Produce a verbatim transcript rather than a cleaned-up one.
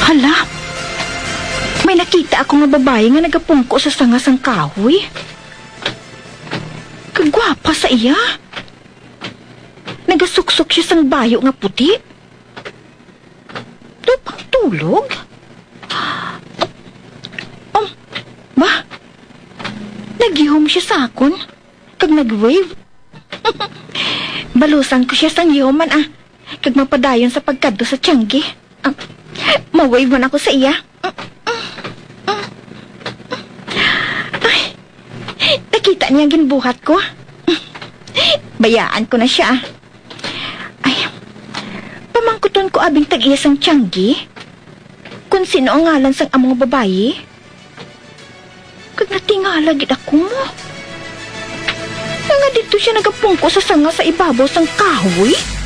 Hala, may nakita ako nga babae nga nagapungko sa sanga sang kahoy. Kagwapa sa iya. Nagasuksok siya sang bayo nga puti. Lupang tulog? Um, ba? Nagihom siya sa akon. Kag nag-wave. Balusan ko siya sang ihoman ah. Kag mapadayon sa pagkadto sa tiyanggi. Ah, ma-wave man ako sa iya. Ay, nakita niya ang ginbuhat ko. Bayaan ko na siya. Ay, pamangkuton ko abing tag-iya sang tiyanggi. Kung sino ang ngalan sang among babayi. Kag natingala gid ako mo. Nga dito siya nagapungko sa sanga sa ibabaw sang kahoy.